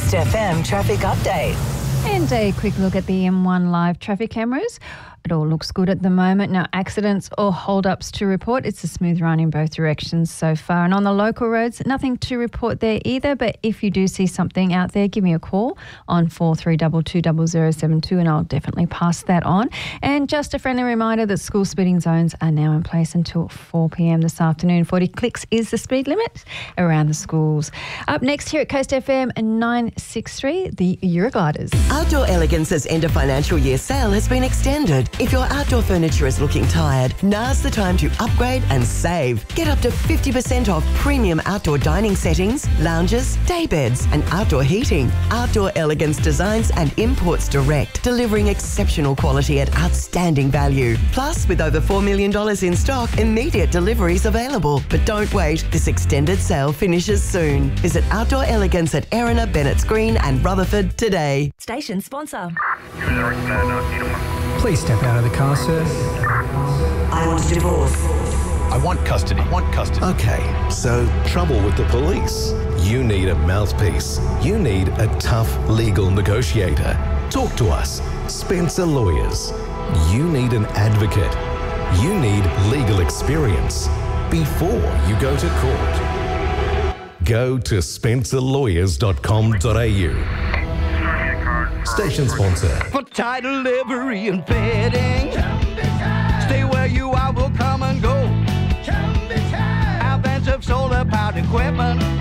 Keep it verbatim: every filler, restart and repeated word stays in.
Coast F M traffic update. And a quick look at the M one live traffic cameras. It all looks good at the moment. No accidents or hold-ups to report. It's a smooth run in both directions so far. And on the local roads, nothing to report there either. But if you do see something out there, give me a call on four three two two, zero zero seven two and I'll definitely pass that on. And just a friendly reminder that school speeding zones are now in place until four p.m. this afternoon. forty clicks is the speed limit around the schools. Up next here at Coast F M nine sixty-three, the Eurogliders. Outdoor Elegance's end of financial year sale has been extended. If your outdoor furniture is looking tired, now's the time to upgrade and save. Get up to fifty percent off premium outdoor dining settings, lounges, day beds and outdoor heating. Outdoor Elegance designs and imports direct, delivering exceptional quality at outstanding value. Plus, with over four million dollars in stock, immediate deliveries available. But don't wait, this extended sale finishes soon. Visit Outdoor Elegance at Erina, Bennett's Green and Rutherford today. Station sponsor. Please step out of the car, sir. I want a divorce. I want custody. I want custody. Okay, so trouble with the police. You need a mouthpiece. You need a tough legal negotiator. Talk to us. Spencer Lawyers. You need an advocate. You need legal experience before you go to court. Go to spencer lawyers dot com dot a u. Station sponsor. For title, livery and fitting. Stay where you are, we'll come and go. Advance of solar powered equipment.